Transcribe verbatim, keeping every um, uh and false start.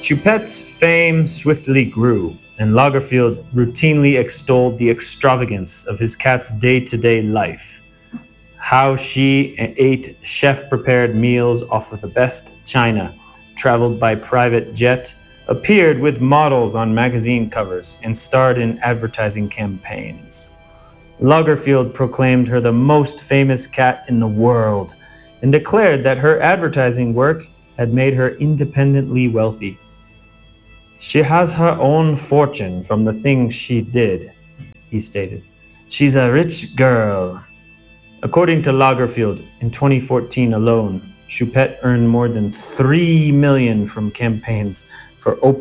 Choupette's fame swiftly grew, and Lagerfield routinely extolled the extravagance of his cat's day to day life. How she ate chef prepared meals off of the best china, traveled by private jet, appeared with models on magazine covers, and starred in advertising campaigns. Lagerfield proclaimed her the most famous cat in the world and declared that her advertising work had made her independently wealthy. She has her own fortune from the things she did, he stated. She's a rich girl. According to Lagerfield, in twenty fourteen alone, Choupette earned more than three million dollars from campaigns for Oprah